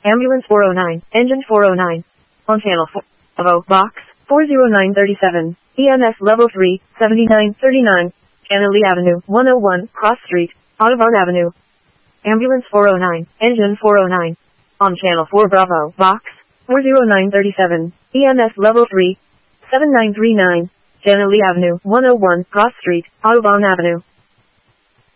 Ambulance 409, Engine 409. On Channel 4. Bravo, Box, 40937. EMS Level 3, 7939. Channel Lee Avenue, 101, Cross Street, Audubon Avenue. Ambulance 409, Engine 409. On Channel 4 Bravo, Box, 40937. EMS Level 3, 7939. Channel Lee Avenue, 101, Cross Street, Audubon Avenue.